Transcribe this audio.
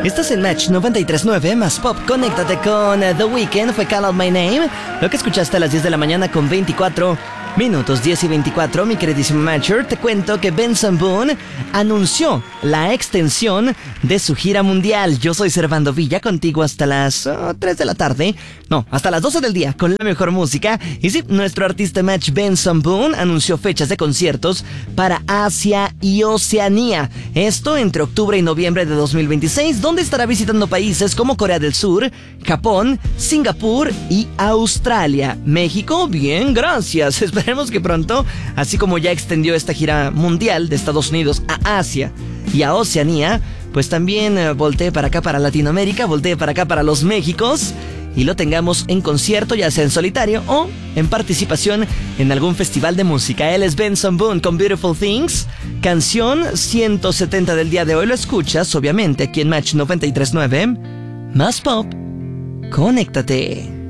Estás en Match 93.9 más Pop. Conéctate con The Weeknd. Fue Call Out My Name. Lo que escuchaste a las 10 de la mañana con 24 minutos, 10 y 24, mi queridísimo Matcher. Te cuento que Benson Boone anunció la extensión de su gira mundial. Yo soy Servando Villa, contigo hasta las 3 de la tarde. No, hasta las 12 del día, con la mejor música. Y sí, nuestro artista Match Benson Boone anunció fechas de conciertos para Asia y Oceanía. Esto entre octubre y noviembre de 2026, donde estará visitando países como Corea del Sur, Japón, Singapur y Australia. México, bien, gracias. Esperemos que pronto, así como ya extendió esta gira mundial de Estados Unidos a Asia y a Oceanía, pues también voltee para acá para Latinoamérica, voltee para acá para los Méxicos y lo tengamos en concierto, ya sea en solitario o en participación en algún festival de música. Él es Benson Boone con Beautiful Things, canción 170 del día de hoy. Lo escuchas, obviamente, aquí en Match 93.9, más Pop. Conéctate.